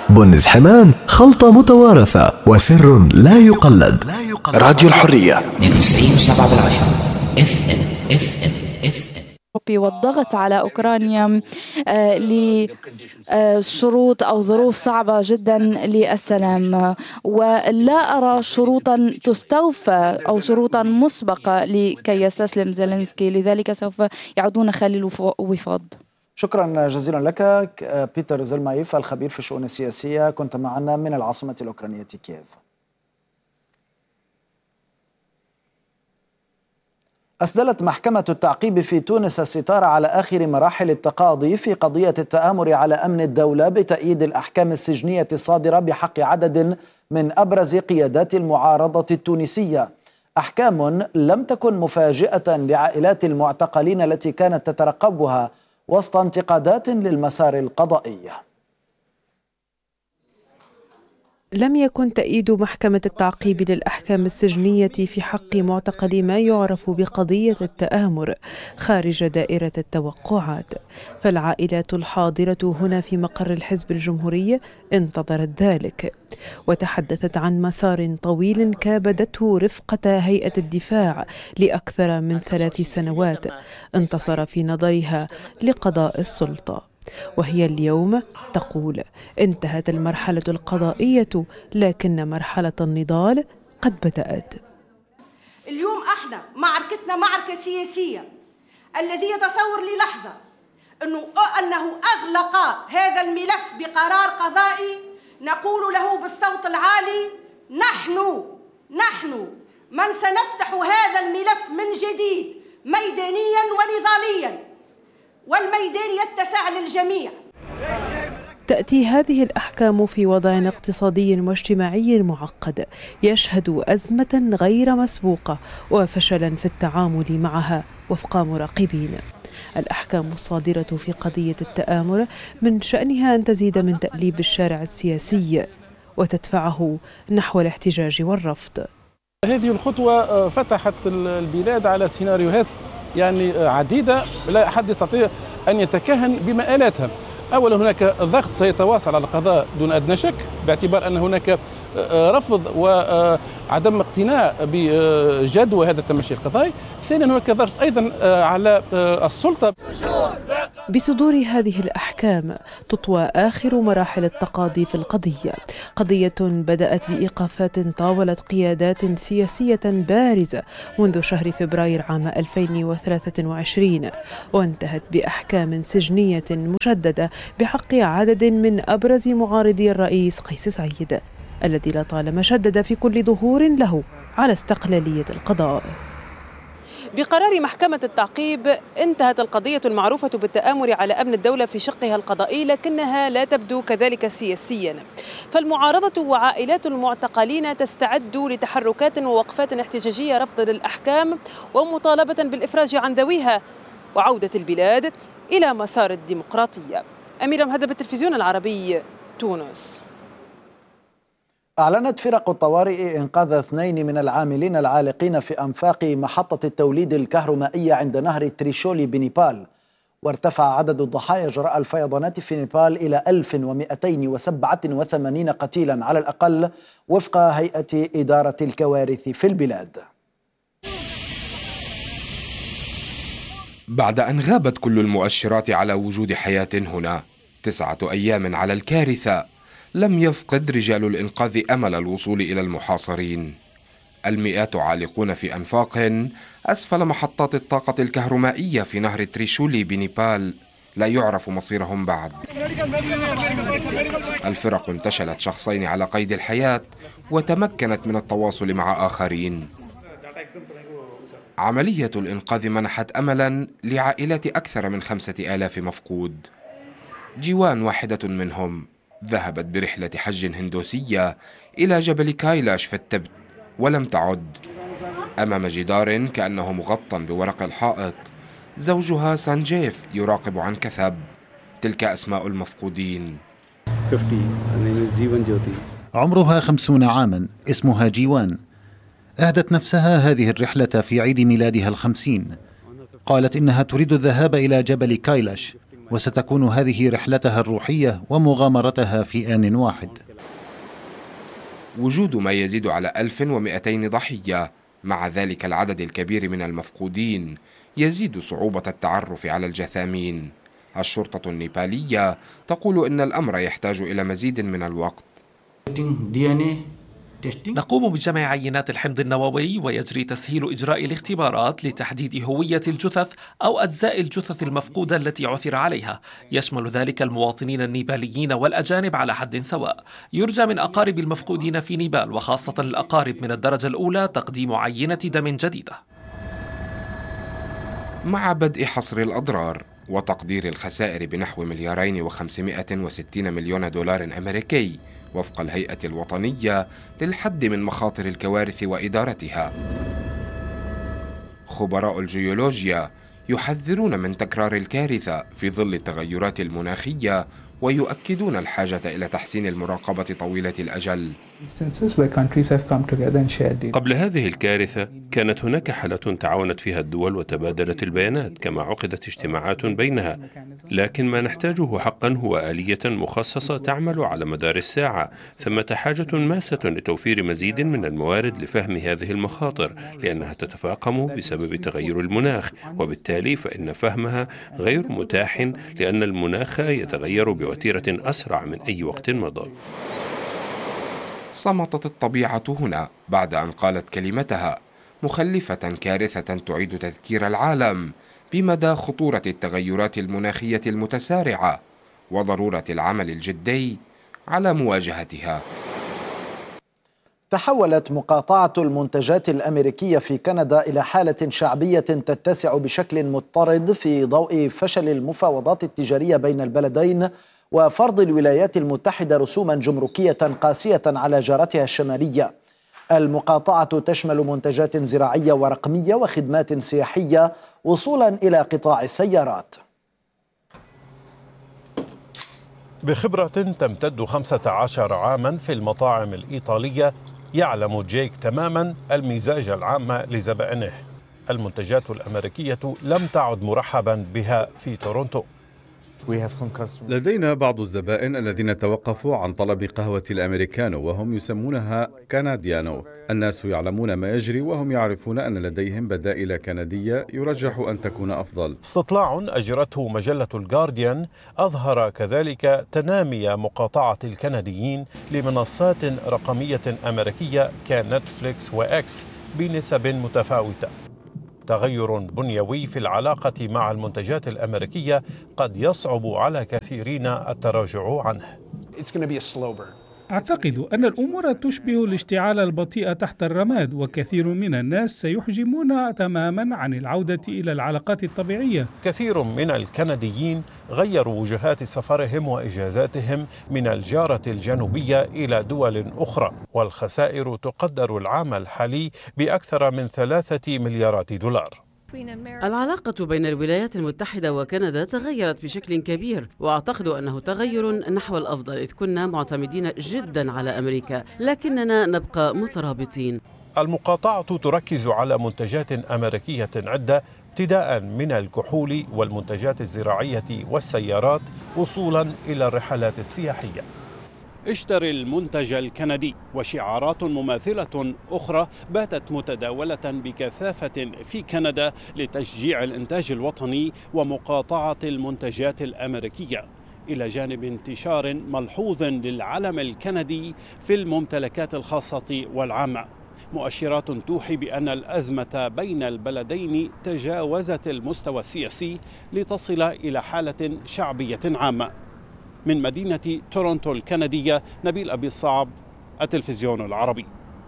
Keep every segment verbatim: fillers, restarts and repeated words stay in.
بنز حمان، خلطة متوارثة وسر لا يقلد. راديو الحرية اثنين وتسعين وسبعة بالعشرة اف ام اف ام اف ام. والضغط على أوكرانيا لشروط أو ظروف صعبة جدا للسلام، ولا أرى شروطا تستوفى أو شروطا مسبقة لكي يستسلم زيلينسكي، لذلك سوف يعودون خلال الوفاض. شكرا جزيلا لك بيتر زلمايف الخبير في الشؤون السياسية، كنت معنا من العاصمة الأوكرانية كييف. أسدلت محكمة التعقيب في تونس الستار على آخر مراحل التقاضي في قضية التآمر على أمن الدولة بتأييد الأحكام السجنية الصادرة بحق عدد من أبرز قيادات المعارضة التونسية، أحكام لم تكن مفاجئة لعائلات المعتقلين التي كانت تترقبها وسط انتقادات للمسار القضائي. لم يكن تأييد محكمة التعقيب للأحكام السجنية في حق معتقلي ما يعرف بقضية التآمر خارج دائرة التوقعات، فالعائلات الحاضرة هنا في مقر الحزب الجمهوري انتظرت ذلك، وتحدثت عن مسار طويل كابدته رفقة هيئة الدفاع لأكثر من ثلاث سنوات انتصر في نظرها لقضاء السلطة. وهي اليوم تقول انتهت المرحلة القضائية لكن مرحلة النضال قد بدأت. اليوم احنا معركتنا معركة سياسية. الذي يتصور للحظة أنه, أنه أغلق هذا الملف بقرار قضائي نقول له بالصوت العالي نحن نحن من سنفتح هذا الملف من جديد ميدانيا ونضاليا، والميدان يتسع للجميع. تأتي هذه الأحكام في وضع اقتصادي واجتماعي معقد يشهد أزمة غير مسبوقة وفشلا في التعامل معها وفق مراقبين. الأحكام الصادرة في قضية التآمر من شأنها أن تزيد من تأليب الشارع السياسي وتدفعه نحو الاحتجاج والرفض. هذه الخطوة فتحت البلاد على سيناريوهات يعني عديدة لا أحد يستطيع أن يتكهن بمآلاتها. أولا هناك ضغط سيتواصل على القضاء دون أدنى شك، باعتبار أن هناك رفض وعدم اقتناع بجدوى هذا التمشي القضائي. ثانيا هناك ضغط أيضا على السلطة. بصدور هذه الأحكام تطوى آخر مراحل التقاضي في القضية، قضية بدأت بإيقافات طاولت قيادات سياسية بارزة منذ شهر فبراير عام ألفين وثلاثة وعشرين، وانتهت بأحكام سجنية مشددة بحق عدد من أبرز معارضي الرئيس قيس سعيد، الذي لطالما شدد في كل ظهور له على استقلالية القضاء. بقرار محكمة التعقيب انتهت القضية المعروفة بالتآمر على أمن الدولة في شقها القضائي، لكنها لا تبدو كذلك سياسيا، فالمعارضة وعائلات المعتقلين تستعد لتحركات ووقفات احتجاجية رفضا للأحكام ومطالبة بالإفراج عن ذويها وعودة البلاد إلى مسار الديمقراطية. أميرة هذا بالتلفزيون العربي، تونس. أعلنت فرق الطوارئ إنقاذ اثنين من العاملين العالقين في أنفاق محطة التوليد الكهرومائية عند نهر تريشولي بنيبال، وارتفع عدد الضحايا جراء الفيضانات في نيبال إلى ألف ومئتين وسبعة وثمانين قتيلا على الأقل وفق هيئة إدارة الكوارث في البلاد. بعد أن غابت كل المؤشرات على وجود حياة هنا تسعة أيام على الكارثة، لم يفقد رجال الإنقاذ أمل الوصول إلى المحاصرين. المئات عالقون في أنفاق أسفل محطات الطاقة الكهرومائية في نهر تريشولي بنيبال لا يعرف مصيرهم بعد. الفرق انتشلت شخصين على قيد الحياة وتمكنت من التواصل مع آخرين. عملية الإنقاذ منحت أملا لعائلة أكثر من خمسة آلاف مفقود. جيوان واحدة منهم ذهبت برحلة حج هندوسية إلى جبل كايلاش في التبت ولم تعد. أمام جدار كأنه مغطى بورق الحائط زوجها سانجيف يراقب عن كثب. تلك أسماء المفقودين. عمرها خمسون عاما، اسمها جيوان. أهدت نفسها هذه الرحلة في عيد ميلادها الخمسين. قالت إنها تريد الذهاب إلى جبل كايلاش وستكون هذه رحلتها الروحية ومغامرتها في آن واحد. وجود ما يزيد على ألف ومئتين ضحية مع ذلك العدد الكبير من المفقودين يزيد صعوبة التعرف على الجثامين. الشرطة النيبالية تقول إن الأمر يحتاج إلى مزيد من الوقت. نقوم بجمع عينات الحمض النووي ويجري تسهيل إجراء الاختبارات لتحديد هوية الجثث أو أجزاء الجثث المفقودة التي عثر عليها. يشمل ذلك المواطنين النيباليين والأجانب على حد سواء. يرجى من أقارب المفقودين في نيبال وخاصة الأقارب من الدرجة الأولى تقديم عينة دم جديدة. مع بدء حصر الأضرار وتقدير الخسائر بنحو مليارين وخمسمائة وستين مليون دولار أمريكي وفق الهيئة الوطنية للحد من مخاطر الكوارث وإدارتها، خبراء الجيولوجيا يحذرون من تكرار الكارثة في ظل التغيرات المناخية ويؤكدون الحاجة إلى تحسين المراقبة طويلة الأجل. قبل هذه الكارثة كانت هناك حالة تعاونت فيها الدول وتبادلت البيانات، كما عقدت اجتماعات بينها، لكن ما نحتاجه حقا هو آلية مخصصة تعمل على مدار الساعة. ثمة حاجة ماسة لتوفير مزيد من الموارد لفهم هذه المخاطر، لأنها تتفاقم بسبب تغير المناخ، وبالتالي فإن فهمها غير متاح لأن المناخ يتغير بوتيرة أسرع من أي وقت مضى. صمتت الطبيعة هنا بعد أن قالت كلمتها، مخلفة كارثة تعيد تذكير العالم بمدى خطورة التغيرات المناخية المتسارعة وضرورة العمل الجدي على مواجهتها. تحولت مقاطعة المنتجات الأمريكية في كندا إلى حالة شعبية تتسع بشكل مضطرد في ضوء فشل المفاوضات التجارية بين البلدين وفرض الولايات المتحدة رسوما جمركية قاسية على جارتها الشمالية. المقاطعة تشمل منتجات زراعية ورقمية وخدمات سياحية وصولا إلى قطاع السيارات. بخبرة تمتد خمسة عشر عاما في المطاعم الإيطالية، يعلم جيك تماما المزاج العام لزبائنه. المنتجات الأمريكية لم تعد مرحبا بها في تورونتو. لدينا بعض الزبائن الذين توقفوا عن طلب قهوة الأمريكانو وهم يسمونها كنديانو. الناس يعلمون ما يجري وهم يعرفون أن لديهم بدائل كندية يرجح أن تكون أفضل. استطلاع أجرته مجلة الجارديان أظهر كذلك تنامي مقاطعة الكنديين لمنصات رقمية أمريكية كنتفليكس وإكس بنسب متفاوتة. تغير بنيوي في العلاقة مع المنتجات الأمريكية قد يصعب على كثيرين التراجع عنه. أعتقد أن الأمور تشبه الاشتعال البطيء تحت الرماد، وكثير من الناس سيحجمون تماما عن العودة إلى العلاقات الطبيعية. كثير من الكنديين غيروا وجهات سفرهم وإجازاتهم من الجارة الجنوبية إلى دول أخرى، والخسائر تقدر العام الحالي بأكثر من ثلاثة مليارات دولار. العلاقة بين الولايات المتحدة وكندا تغيرت بشكل كبير، وأعتقد أنه تغير نحو الأفضل، إذ كنا معتمدين جدا على أمريكا لكننا نبقى مترابطين. المقاطعة تركز على منتجات أمريكية عدة، ابتداء من الكحول والمنتجات الزراعية والسيارات وصولا إلى الرحلات السياحية. اشتري المنتج الكندي، وشعارات مماثلة أخرى باتت متداولة بكثافة في كندا لتشجيع الإنتاج الوطني ومقاطعة المنتجات الأمريكية، إلى جانب انتشار ملحوظ للعلم الكندي في الممتلكات الخاصة والعامة. مؤشرات توحي بأن الأزمة بين البلدين تجاوزت المستوى السياسي لتصل إلى حالة شعبية عامة. من مدينة تورونتو الكندية، نبيل أبي الصعب، التلفزيون العربي.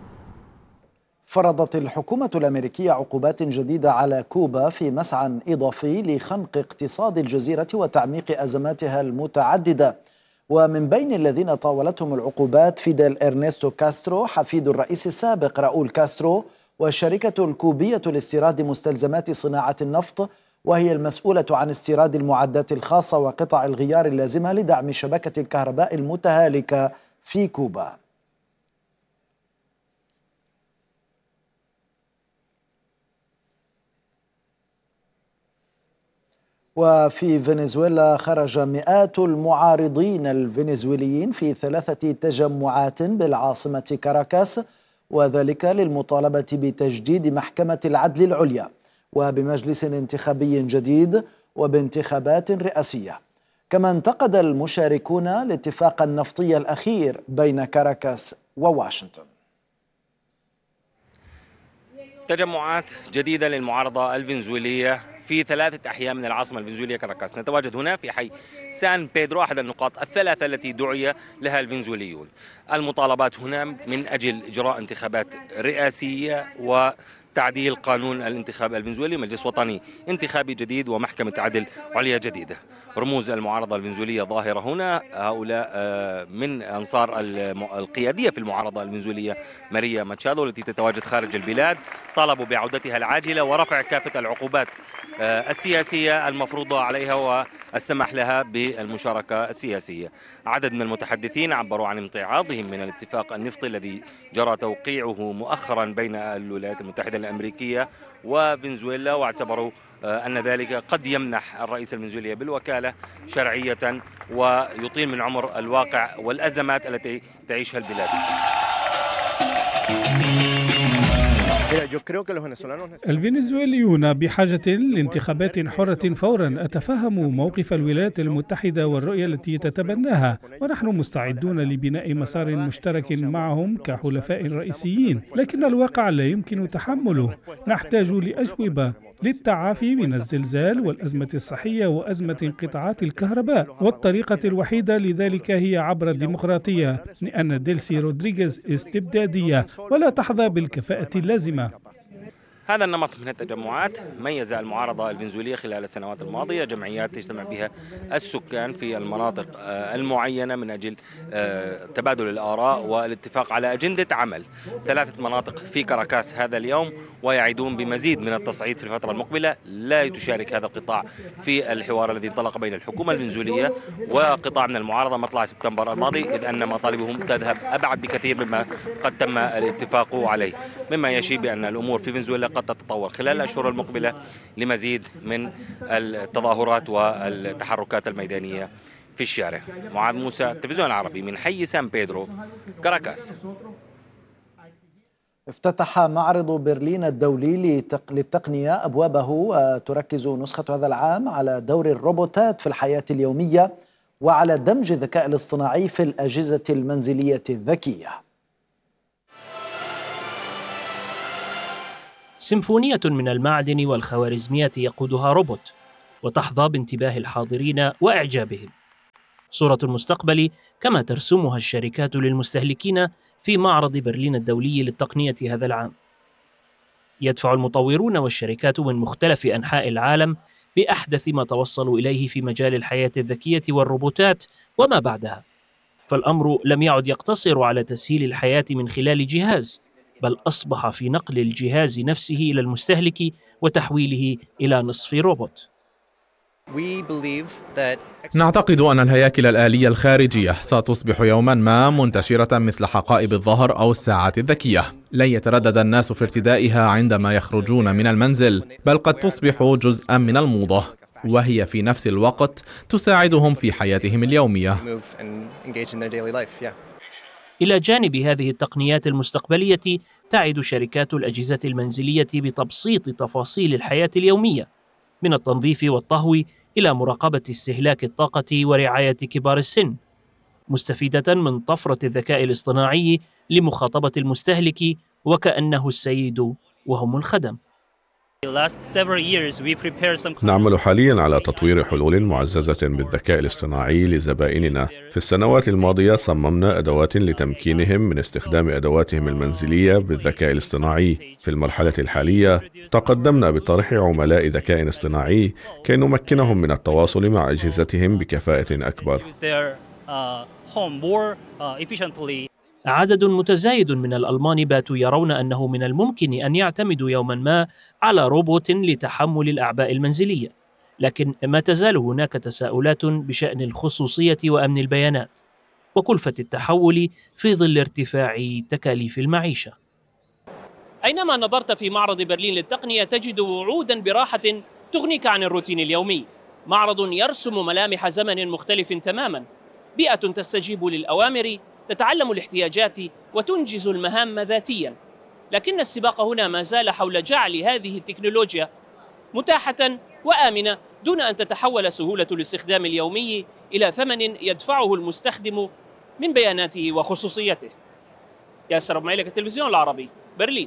فرضت الحكومة الأمريكية عقوبات جديدة على كوبا في مسعى إضافي لخنق اقتصاد الجزيرة وتعميق أزماتها المتعددة. ومن بين الذين طاولتهم العقوبات فيديل إرنستو كاسترو حفيد الرئيس السابق راؤول كاسترو، والشركة الكوبية لاستيراد مستلزمات صناعة النفط، وهي المسؤولة عن استيراد المعدات الخاصة وقطع الغيار اللازمة لدعم شبكة الكهرباء المتهالكة في كوبا. وفي فنزويلا خرج مئات المعارضين الفنزويليين في ثلاثة تجمعات بالعاصمة كاراكاس، وذلك للمطالبة بتجديد محكمة العدل العليا وبمجلس انتخابي جديد وبانتخابات رئاسية. كما انتقد المشاركون الاتفاق النفطي الأخير بين كاراكاس وواشنطن. تجمعات جديدة للمعارضة الفنزويلية في ثلاثة أحياء من العاصمة الفنزويلية كاراكاس. نتواجد هنا في حي سان بيدرو، أحد النقاط الثلاثة التي دعي لها الفنزويليون. المطالبات هنا من أجل إجراء انتخابات رئاسية وتعديل قانون الانتخاب الفنزويلي، مجلس وطني انتخابي جديد ومحكمة عدل عليا جديدة. رموز المعارضة الفنزويلية ظاهرة هنا، هؤلاء من أنصار القيادية في المعارضة الفنزويلية ماريا ماتشادو التي تتواجد خارج البلاد، طالبوا بعودتها العاجلة ورفع كافة العقوبات السياسية المفروضة عليها والسمح لها بالمشاركة السياسية. عدد من المتحدثين عبروا عن امتعاضهم من الاتفاق النفطي الذي جرى توقيعه مؤخرا بين الولايات المتحدة الأمريكية وفنزويلا، واعتبروا أن ذلك قد يمنح الرئيس الفنزويلي بالوكالة شرعية ويطيل من عمر الواقع والأزمات التي تعيشها البلاد. الفنزويليون بحاجة لانتخابات حرة فورا. أتفهم موقف الولايات المتحدة والرؤية التي تتبناها، ونحن مستعدون لبناء مسار مشترك معهم كحلفاء رئيسيين، لكن الواقع لا يمكن تحمله. نحتاج لأجوبة للتعافي من الزلزال والأزمة الصحية وأزمة انقطاعات الكهرباء، والطريقة الوحيدة لذلك هي عبر الديمقراطية، لأن ديلسي رودريغيز استبدادية ولا تحظى بالكفاءة اللازمة. هذا النمط من التجمعات ميز المعارضة الفنزويلية خلال السنوات الماضية، جمعيات تجتمع بها السكان في المناطق المعينة من أجل تبادل الآراء والاتفاق على أجندة عمل. ثلاثة مناطق في كاراكاس هذا اليوم، ويعيدون بمزيد من التصعيد في الفترة المقبلة. لا تشارك هذا القطاع في الحوار الذي انطلق بين الحكومة الفنزويلية وقطاع من المعارضة مطلع سبتمبر الماضي، إذ أن مطالبهم تذهب أبعد بكثير مما قد تم الاتفاق عليه، مما يشير بأن الأمور في فنزويلا قد تتطور خلال الأشهر المقبلة لمزيد من التظاهرات والتحركات الميدانية في الشارع. معاذ موسى، التلفزيون العربي من حي سان بيدرو، كاراكاس. افتتح معرض برلين الدولي للتقنية أبوابه، تركز نسخة هذا العام على دور الروبوتات في الحياة اليومية وعلى دمج الذكاء الاصطناعي في الأجهزة المنزلية الذكية. سيمفونية من المعدن والخوارزمية يقودها روبوت، وتحظى بانتباه الحاضرين وإعجابهم. صورة المستقبل كما ترسمها الشركات للمستهلكين في معرض برلين الدولي للتقنية هذا العام. يدفع المطورون والشركات من مختلف أنحاء العالم بأحدث ما توصلوا إليه في مجال الحياة الذكية والروبوتات وما بعدها، فالأمر لم يعد يقتصر على تسهيل الحياة من خلال جهاز، بل أصبح في نقل الجهاز نفسه إلى المستهلك وتحويله إلى نصف روبوت. نعتقد أن الهياكل الآلية الخارجية ستصبح يوما ما منتشرة مثل حقائب الظهر أو الساعات الذكية. لن يتردد الناس في ارتدائها عندما يخرجون من المنزل، بل قد تصبح جزءا من الموضة، وهي في نفس الوقت تساعدهم في حياتهم اليومية. إلى جانب هذه التقنيات المستقبلية، تعد شركات الأجهزة المنزلية بتبسيط تفاصيل الحياة اليومية، من التنظيف والطهو إلى مراقبة استهلاك الطاقة ورعاية كبار السن، مستفيدة من طفرة الذكاء الاصطناعي لمخاطبة المستهلك وكأنه السيد وهم الخدم. نعمل حاليا على تطوير حلول معززة بالذكاء الاصطناعي لزبائننا. في السنوات الماضية صممنا أدوات لتمكينهم من استخدام أدواتهم المنزلية بالذكاء الاصطناعي. في المرحلة الحالية تقدمنا بطرح عملاء ذكاء اصطناعي كي نمكنهم من التواصل مع أجهزتهم بكفاءة أكبر. عدد متزايد من الألمان باتوا يرون أنه من الممكن أن يعتمدوا يوما ما على روبوت لتحمل الأعباء المنزلية، لكن ما تزال هناك تساؤلات بشأن الخصوصية وأمن البيانات وكلفة التحول في ظل ارتفاع تكاليف المعيشة. أينما نظرت في معرض برلين للتقنية تجد وعودا براحة تغنيك عن الروتين اليومي، معرض يرسم ملامح زمن مختلف تماما، بيئة تستجيب للأوامر، تتعلم الاحتياجات وتنجز المهام ذاتيا. لكن السباق هنا ما زال حول جعل هذه التكنولوجيا متاحة وآمنة دون أن تتحول سهولة الاستخدام اليومي إلى ثمن يدفعه المستخدم من بياناته وخصوصيته. ياسر أبو معيلك، التلفزيون العربي، برلين.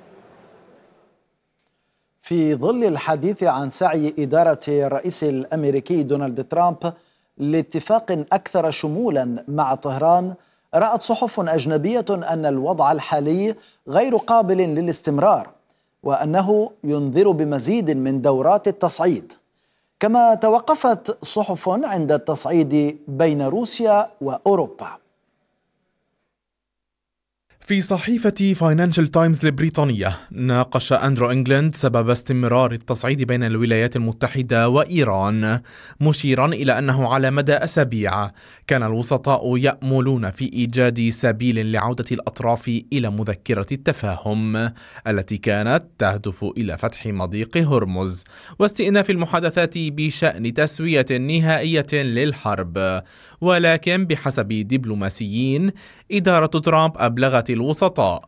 في ظل الحديث عن سعي إدارة الرئيس الأمريكي دونالد ترامب لاتفاق أكثر شمولا مع طهران، رأت صحف أجنبية أن الوضع الحالي غير قابل للاستمرار، وأنه ينذر بمزيد من دورات التصعيد. كما توقفت صحف عند التصعيد بين روسيا وأوروبا. في صحيفة فاينانشال تايمز البريطانية ناقش أندرو إنجلاند سبب استمرار التصعيد بين الولايات المتحدة وإيران، مشيرا إلى أنه على مدى أسابيع كان الوسطاء يأملون في إيجاد سبيل لعودة الأطراف إلى مذكرة التفاهم التي كانت تهدف إلى فتح مضيق هرمز واستئناف المحادثات بشأن تسوية نهائية للحرب. ولكن بحسب دبلوماسيين، إدارة ترامب أبلغت الوسطاء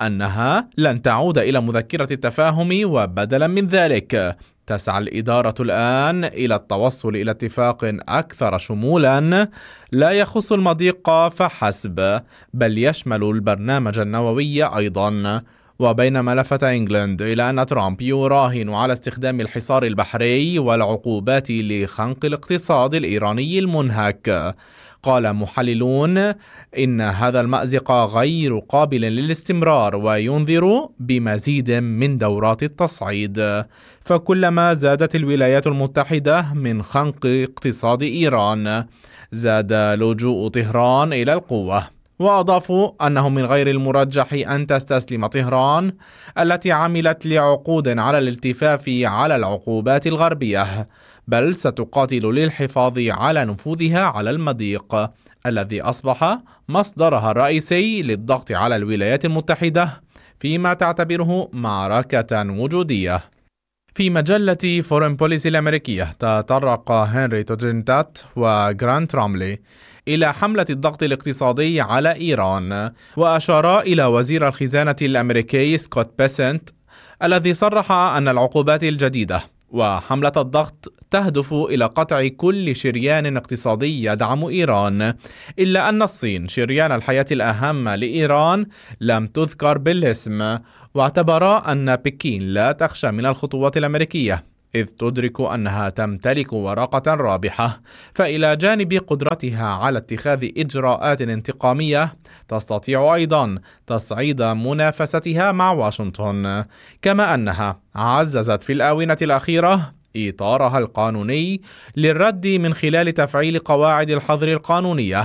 أنها لن تعود إلى مذكرة التفاهم، وبدلا من ذلك تسعى الإدارة الآن إلى التوصل إلى اتفاق أكثر شمولا لا يخص المضيق فحسب، بل يشمل البرنامج النووي أيضا. وبينما لفت إنجلاند إلى أن ترامب يراهن على استخدام الحصار البحري والعقوبات لخنق الاقتصاد الإيراني المنهك، قال محللون إن هذا المأزق غير قابل للاستمرار وينذر بمزيد من دورات التصعيد. فكلما زادت الولايات المتحدة من خنق اقتصاد إيران، زاد لجوء طهران إلى القوة. وأضافوا أنه من غير المرجح أن تستسلم طهران التي عملت لعقود على الالتفاف على العقوبات الغربية، بل ستقاتل للحفاظ على نفوذها على المضيق الذي أصبح مصدرها الرئيسي للضغط على الولايات المتحدة فيما تعتبره معركة وجودية. في مجلة فورين بوليسي الأمريكية تطرق هنري توجنتات وجرانت راملي إلى حملة الضغط الاقتصادي على إيران، وأشار إلى وزير الخزانة الأمريكي سكوت بيسنت الذي صرح أن العقوبات الجديدة وحملة الضغط تهدف إلى قطع كل شريان اقتصادي يدعم إيران، إلا أن الصين شريان الحياة الأهم لإيران لم تذكر بالاسم، واعتبر أن بكين لا تخشى من الخطوات الأمريكية إذ تدرك أنها تمتلك ورقة رابحة، فإلى جانب قدرتها على اتخاذ إجراءات انتقامية تستطيع أيضا تصعيد منافستها مع واشنطن، كما أنها عززت في الآونة الأخيرة إطارها القانوني للرد من خلال تفعيل قواعد الحظر القانونية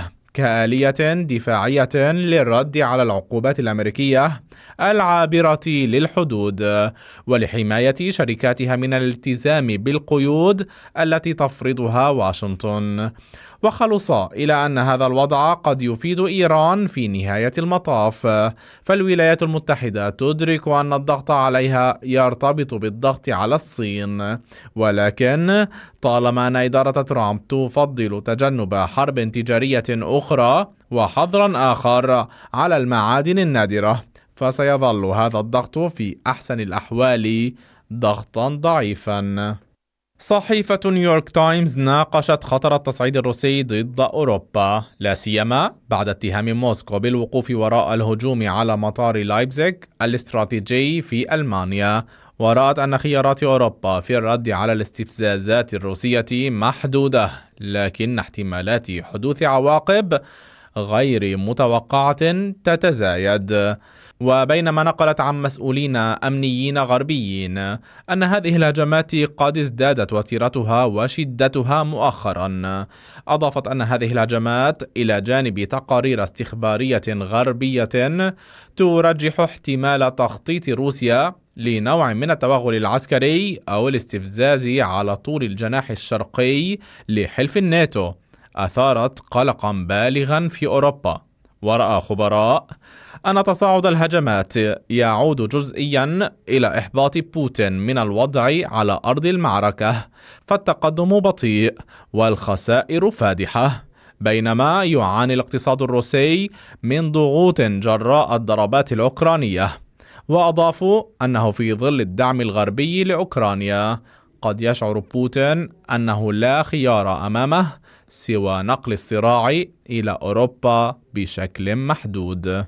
كآلية دفاعية للرد على العقوبات الأمريكية العابرة للحدود ولحماية شركاتها من الالتزام بالقيود التي تفرضها واشنطن. وخلص إلى أن هذا الوضع قد يفيد إيران في نهاية المطاف، فالولايات المتحدة تدرك أن الضغط عليها يرتبط بالضغط على الصين، ولكن طالما أن إدارة ترامب تفضل تجنب حرب تجارية أخرى وحظرا آخر على المعادن النادرة، فسيظل هذا الضغط في أحسن الأحوال ضغطا ضعيفا. صحيفة نيويورك تايمز ناقشت خطر التصعيد الروسي ضد أوروبا، لا سيما بعد اتهام موسكو بالوقوف وراء الهجوم على مطار لايبزيغ الاستراتيجي في ألمانيا، ورأت أن خيارات أوروبا في الرد على الاستفزازات الروسية محدودة، لكن احتمالات حدوث عواقب غير متوقعة تتزايد. وبينما نقلت عن مسؤولين أمنيين غربيين أن هذه الهجمات قد ازدادت وتيرتها وشدتها مؤخرا، أضافت أن هذه الهجمات إلى جانب تقارير استخبارية غربية ترجح احتمال تخطيط روسيا لنوع من التوغل العسكري أو الاستفزاز على طول الجناح الشرقي لحلف الناتو، أثارت قلقا بالغا في أوروبا. ورأى خبراء أن تصاعد الهجمات يعود جزئيا إلى إحباط بوتين من الوضع على أرض المعركة، فالتقدم بطيء والخسائر فادحة، بينما يعاني الاقتصاد الروسي من ضغوط جراء الضربات الأوكرانية. وأضافوا أنه في ظل الدعم الغربي لأوكرانيا قد يشعر بوتين أنه لا خيار أمامه سوى نقل الصراع إلى أوروبا بشكل محدود.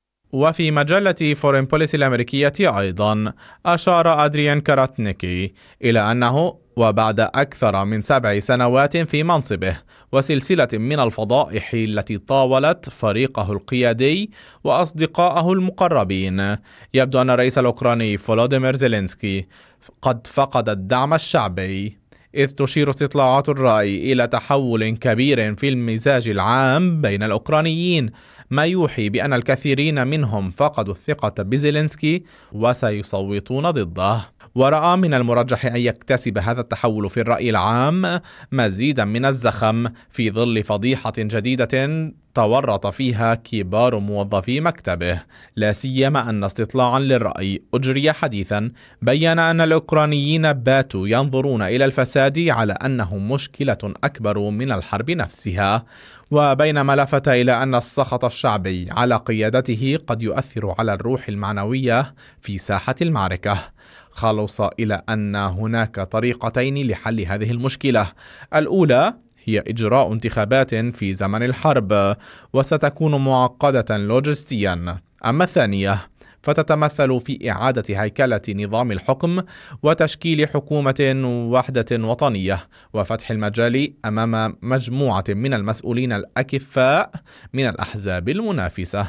وفي مجلة فورين بوليسي الأمريكية أيضا أشار أدريان كاراتنيكي إلى أنه وبعد أكثر من سبع سنوات في منصبه وسلسلة من الفضائح التي طاولت فريقه القيادي وأصدقائه المقربين، يبدو أن الرئيس الأوكراني فولوديمير زيلينسكي قد فقد الدعم الشعبي، إذ تشير استطلاعات الرأي إلى تحول كبير في المزاج العام بين الأوكرانيين، ما يوحي بأن الكثيرين منهم فقدوا الثقة بزيلينسكي وسيصوتون ضده. ورأى من المرجح أن يكتسب هذا التحول في الرأي العام مزيدا من الزخم في ظل فضيحة جديدة تورط فيها كبار موظفي مكتبه، لا سيما أن استطلاعا للرأي أجري حديثا بيّن أن الأوكرانيين باتوا ينظرون إلى الفساد على أنه مشكلة أكبر من الحرب نفسها، وبينما لفت إلى أن السخط الشعبي على قيادته قد يؤثر على الروح المعنوية في ساحة المعركة. خلص إلى أن هناك طريقتين لحل هذه المشكلة، الأولى هي إجراء انتخابات في زمن الحرب وستكون معقدة لوجستيا، أما الثانية فتتمثل في إعادة هيكلة نظام الحكم وتشكيل حكومة وحدة وطنية وفتح المجال أمام مجموعة من المسؤولين الأكفاء من الأحزاب المنافسة.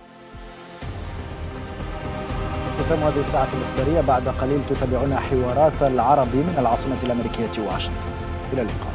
ختام هذه الساعة الإخبارية، بعد قليل تتابعون حوارات العربي من العاصمة الأمريكية واشنطن. إلى اللقاء.